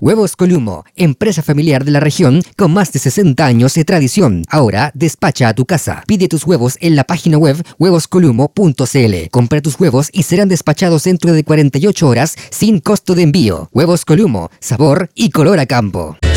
Huevos Columo, empresa familiar de la región con más de 60 años de tradición. Ahora despacha a tu casa. Pide tus huevos en la página web huevoscolumo.cl. Compra tus huevos y serán despachados dentro de 48 horas sin costo de envío. Huevos Columo, sabor y color a campo.